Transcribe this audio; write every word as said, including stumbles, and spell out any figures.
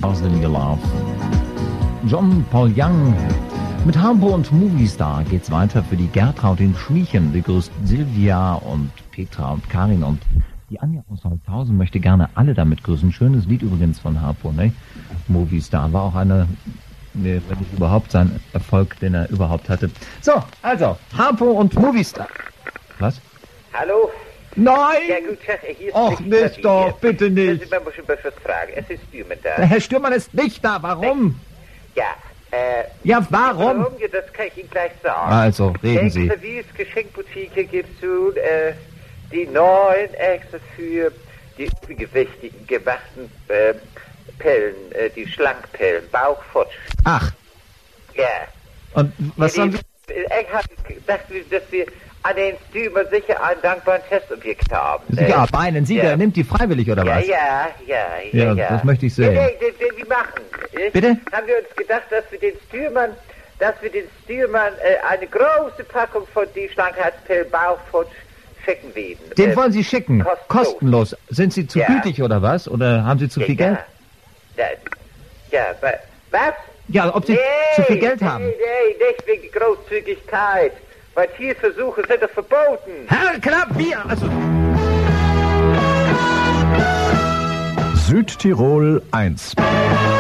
Than Your Love. John Paul Young. Mit Harpo und Movistar geht's weiter für die Gertraud in Schmiechen. Begrüßt Silvia und Petra und Karin und die Anja aus Holzhausen möchte gerne alle damit grüßen. Schönes Lied übrigens von Harpo, ne? Movistar war auch eine, ne, wenn nicht überhaupt sein Erfolg, den er überhaupt hatte. So, also, Harpo und Movistar. Was? Hallo? Nein! Ja gut, hier ist Och, nicht doch, bitte nicht. Man muss schon was fragen. Es ist Stürmann da. Der Herr Stürmann ist nicht da, warum? Ja, äh... Ja, warum? Warum? Ja, das kann ich Ihnen gleich sagen. Also, reden Sie. Extra wie es Geschenkboutique gibt zu, äh, die neuen extra für die übergewichtigen gemachten, äh, Pillen, äh, die Schlankpillen, Bauchfutsch. Ach. Ja. Und was ja, haben die, Sie... Ich habe gedacht, dass wir an den Stürmer sicher einen dankbaren Testobjekt haben. Ja, äh, meinen Sie, ja. der nimmt die freiwillig, oder Ja, was? ja, ja, ja, Ja, ja. das möchte ich sehen. Ja, nee, nee, nee, wir machen. Nicht? Bitte? Haben wir uns gedacht, dass wir den Stürmern, dass wir den Stürmern äh, eine große Packung von die Schlankheitspillen Bauchfutsch schicken werden. Den Äh, wollen Sie schicken? kostenlos. Kostenlos. Sind Sie zu Ja. gütig, oder was? Oder haben Sie zu ja, viel ja. Geld? Ja, ja, wa- was? Ja, ob Sie nee, zu viel Geld nee, haben? Nee, nicht wegen Großzügigkeit. Weil Tierversuche sind doch verboten. Herr Knapp, wir! Also... Südtirol eins.